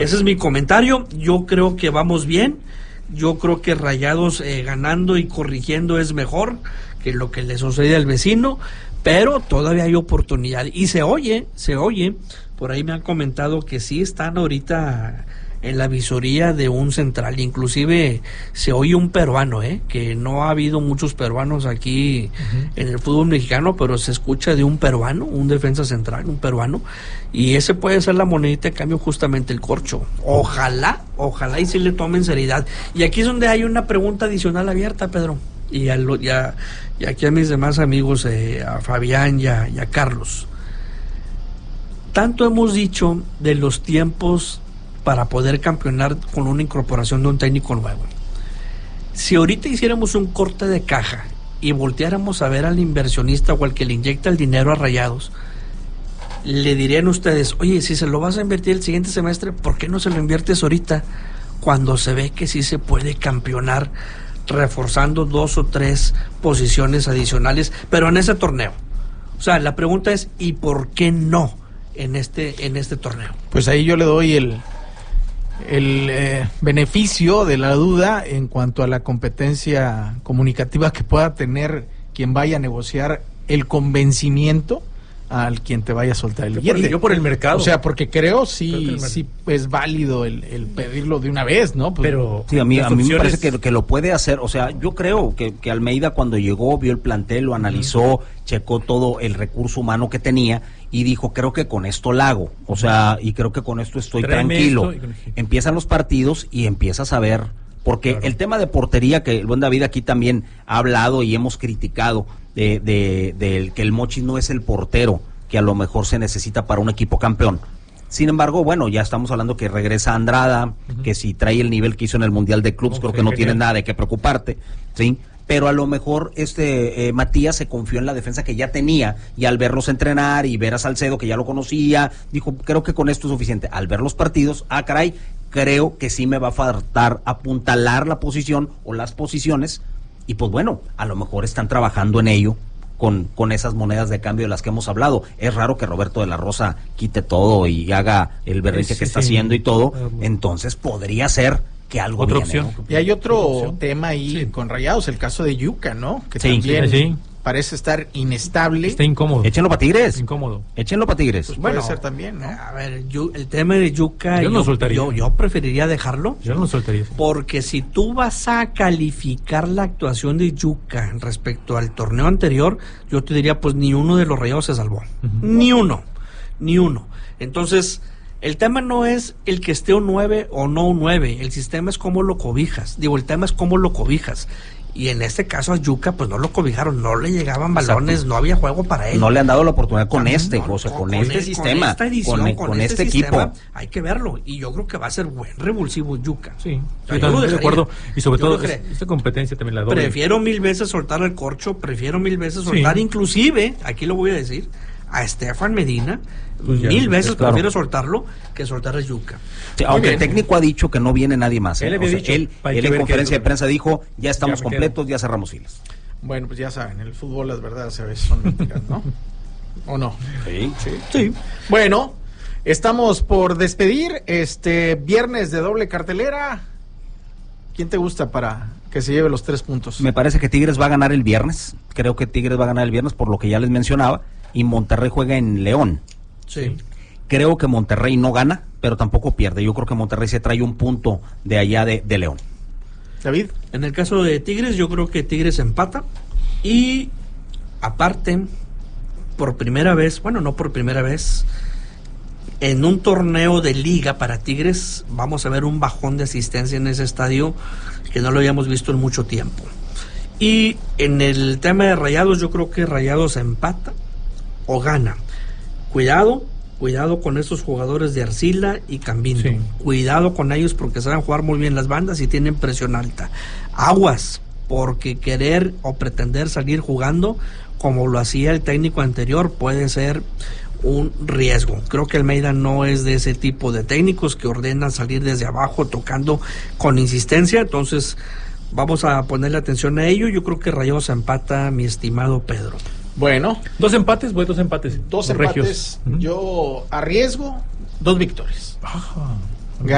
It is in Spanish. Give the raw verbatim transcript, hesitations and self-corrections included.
Ese es mi comentario. Yo creo que vamos bien. Yo creo que Rayados eh, ganando y corrigiendo es mejor que lo que le sucede al vecino, pero todavía hay oportunidad. Y se oye, se oye, por ahí me han comentado que sí están ahorita en la visoría de un central, inclusive se oye un peruano, eh, que no ha habido muchos peruanos aquí uh-huh. en el fútbol mexicano, pero se escucha de un peruano, un defensa central, un peruano, y ese puede ser la monedita de cambio, justamente el Corcho. Ojalá, ojalá y sí le tomen seriedad. Y aquí es donde hay una pregunta adicional abierta, Pedro, y a, lo, y a, y aquí a mis demás amigos, eh, a Fabián y a, y a Carlos. Tanto hemos dicho de los tiempos para poder campeonar con una incorporación de un técnico nuevo. Si ahorita hiciéramos un corte de caja y volteáramos a ver al inversionista o al que le inyecta el dinero a Rayados, le dirían ustedes, oye, si se lo vas a invertir el siguiente semestre, ¿por qué no se lo inviertes ahorita? Cuando se ve que sí se puede campeonar reforzando dos o tres posiciones adicionales, pero en ese torneo. O sea, la pregunta es, ¿y por qué no en este, en este torneo? Pues ahí yo le doy el el eh, beneficio de la duda en cuanto a la competencia comunicativa que pueda tener quien vaya a negociar el convencimiento al quien te vaya a soltar el billete. Yo por el mercado. O sea, porque creo sí, creo sí es válido el, el pedirlo de una vez, ¿no? Pues, pero sí, a mí, a mí me parece opciones... que, que lo puede hacer. O sea, yo creo que, que Almeida cuando llegó, vio el plantel, lo analizó, uh-huh. checó todo el recurso humano que tenía y dijo, creo que con esto la hago. O sea, y creo que con esto estoy Tráeme tranquilo. Esto y... Empiezan los partidos y empiezas a ver, porque claro. el tema de portería, que el buen David aquí también ha hablado y hemos criticado, de, de, de que el Mochis no es el portero que a lo mejor se necesita para un equipo campeón. Sin embargo, bueno, ya estamos hablando que regresa Andrada, uh-huh. que si trae el nivel que hizo en el Mundial de Clubs, okay, creo que no tienes nada de qué preocuparte, ¿sí? Pero a lo mejor este eh, Matías se confió en la defensa que ya tenía, y al verlos entrenar y ver a Salcedo, que ya lo conocía, dijo, creo que con esto es suficiente. Al ver los partidos, ah, caray, creo que sí me va a faltar apuntalar la posición o las posiciones, y pues bueno, a lo mejor están trabajando en ello, Con, con esas monedas de cambio de las que hemos hablado. Es raro que Roberto de la Rosa quite todo y haga el berrinche sí, que está sí, haciendo y todo, entonces podría ser que algo otra viene, opción. ¿no? Y hay otro tema ahí sí. con Rayados, el caso de Yuka, ¿no? Que sí, también sí, sí. parece estar inestable. Está incómodo. Échenlo para Tigres. Incómodo. Échenlo para Tigres. Pues bueno, puede ser también, ¿no? A ver, yo, el tema de Yuka, yo, no yo, yo, yo preferiría dejarlo. Yo no lo soltaría. Porque si tú vas a calificar la actuación de Yuka respecto al torneo anterior, yo te diría, pues ni uno de los Rayados se salvó. Uh-huh. Ni uno. Ni uno. Entonces, el tema no es el que esté un nueve o no un nueve. El sistema es cómo lo cobijas. Digo, el tema es cómo lo cobijas. Y en este caso a Yuka pues no lo cobijaron, no le llegaban balones, exacto. No había juego para él. No le han dado la oportunidad con este, no, José, con, con este el, sistema, con esta edición, con, con, con este, este sistema, equipo. Hay que verlo, y yo creo que va a ser buen revulsivo Yuka. Sí, yo estoy de acuerdo, y sobre todo esta competencia también la doble. Prefiero mil veces soltar al Corcho, prefiero mil veces soltar, sí. inclusive, aquí lo voy a decir, a Estefan Medina, pues ya, mil veces claro. prefiero soltarlo que soltar a Yuka. Sí, aunque el técnico ha dicho que no viene nadie más. ¿eh? Él, o sea, dicho, él, él en conferencia de prensa dijo, ya estamos ya completos, quedo. ya cerramos filas. Bueno, pues ya saben, el fútbol las verdades a veces son mentiras, ¿no? ¿O no? Sí, sí. Sí. Bueno, estamos por despedir este viernes de doble cartelera. ¿Quién te gusta para que se lleve los tres puntos? Me parece que Tigres va a ganar el viernes. Creo que Tigres va a ganar el viernes por lo que ya les mencionaba. Y Monterrey juega en León. Sí. Creo que Monterrey no gana, pero tampoco pierde. Yo creo que Monterrey se trae un punto de allá de, de León. David. En el caso de Tigres, yo creo que Tigres empata. Y aparte, por primera vez, bueno, no por primera vez, en un torneo de liga para Tigres, vamos a ver un bajón de asistencia en ese estadio que no lo habíamos visto en mucho tiempo. Y en el tema de Rayados, yo creo que Rayados empata o gana. Cuidado, cuidado con estos jugadores de Arcila y Cambindo. Sí. Cuidado con ellos porque saben jugar muy bien las bandas y tienen presión alta. Aguas, porque querer o pretender salir jugando como lo hacía el técnico anterior puede ser un riesgo. Creo que Almeida no es de ese tipo de técnicos que ordenan salir desde abajo tocando con insistencia. Entonces vamos a ponerle atención a ello. Yo creo que Rayados empata, mi estimado Pedro. Bueno, dos empates, voy dos empates. Dos empates. Regios. Yo arriesgo dos victorias. Ajá.